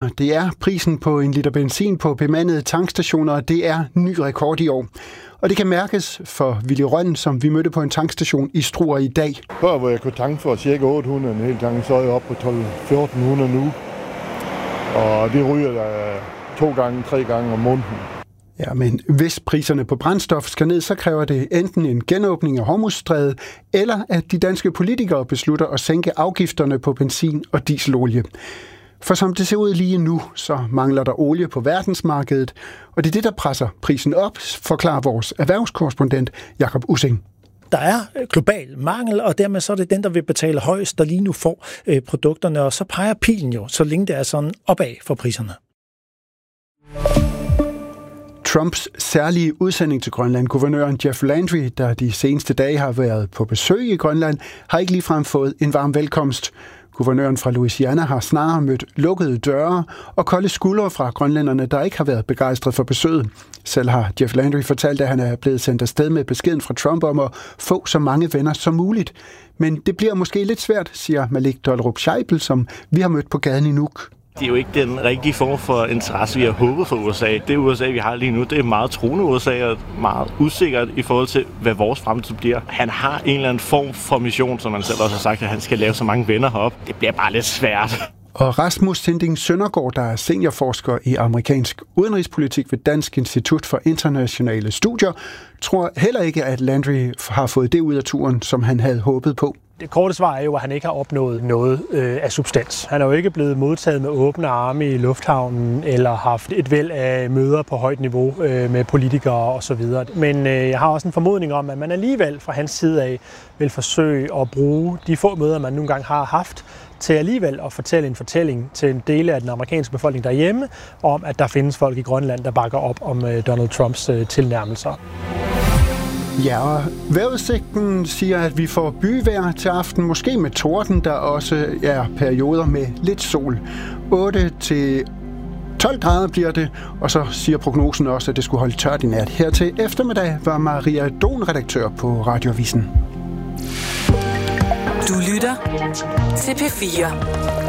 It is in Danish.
kroner. Det er prisen på en liter benzin på bemandede tankstationer, og det er ny rekord i år. Og det kan mærkes for Willy Rønn, som vi mødte på en tankstation i Struer i dag. Før hvor jeg kunne tanke for cirka 800 en hel gang, så er jeg oppe på 12-1400 nu. Og det ryger der 2-3 gange om måneden. Ja, men hvis priserne på brændstof skal ned, så kræver det enten en genåbning af Hormuzstrædet, eller at de danske politikere beslutter at sænke afgifterne på benzin og dieselolie. For som det ser ud lige nu, så mangler der olie på verdensmarkedet, og det er det, der presser prisen op, forklarer vores erhvervskorrespondent Jakob Ussing. Der er global mangel, og dermed så er det den, der vil betale højst, der lige nu får produkterne, og så peger pilen jo, så længe det er sådan opad for priserne. Trumps særlige udsending til Grønland, guvernøren Jeff Landry, der de seneste dage har været på besøg i Grønland, har ikke ligefrem fået en varm velkomst. Guvernøren fra Louisiana har snarere mødt lukkede døre og kolde skuldre fra grønlænderne, der ikke har været begejstret for besøget. Selv har Jeff Landry fortalt, at han er blevet sendt afsted med beskeden fra Trump om at få så mange venner som muligt. Men det bliver måske lidt svært, siger Malik Dollerup Scheibel, som vi har mødt på gaden i Nuuk. Det er jo ikke den rigtige form for interesse, vi har håbet for USA. Det USA, vi har lige nu, det er meget truende USA og meget usikkert i forhold til, hvad vores fremtid bliver. Han har en eller anden form for mission, som han selv også har sagt, at han skal lave så mange venner herop. Det bliver bare lidt svært. Og Rasmus Sinding Søndergaard, der er seniorforsker i amerikansk udenrigspolitik ved Dansk Institut for Internationale Studier, tror heller ikke, at Landry har fået det ud af turen, som han havde håbet på. Det korte svar er jo, at han ikke har opnået noget af substans. Han er jo ikke blevet modtaget med åbne arme i lufthavnen, eller haft et væld af møder på højt niveau med politikere osv. Men jeg har også en formodning om, at man alligevel fra hans side af vil forsøge at bruge de få møder, man nogle gange har haft, til alligevel at fortælle en fortælling til en del af den amerikanske befolkning derhjemme, om at der findes folk i Grønland, der bakker op om Donald Trumps tilnærmelser. Ja, og vejrudsigten siger, at vi får byvejr til aften, måske med torden, der også er perioder med lidt sol. 8-12 grader bliver det, og så siger prognosen også, at det skulle holde tørt i nat. Her til eftermiddag var Maria Don redaktør på Radioavisen. Du lytter til P4.